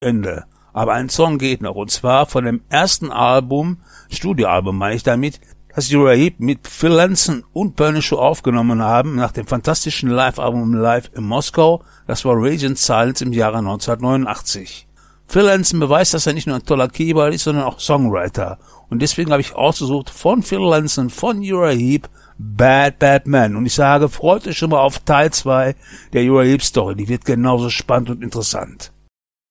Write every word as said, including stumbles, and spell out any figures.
Ende. Aber ein Song geht noch, und zwar von dem ersten Album, Studioalbum meine ich damit, das Uriah Heep mit Phil Lanson und Bernie Shaw aufgenommen haben, nach dem fantastischen Live-Album Live in Moskau. Das war Radiant Silence im Jahre neunzehnhundertneunundachtzig. Phil Lanson beweist, dass er nicht nur ein toller Keyboard ist, sondern auch Songwriter. Und deswegen habe ich ausgesucht von Phil Lanson, von Uriah Heep, Bad Bad Man. Und ich sage, freut euch schon mal auf Teil zwei der Uriah Heep Story. Die wird genauso spannend und interessant.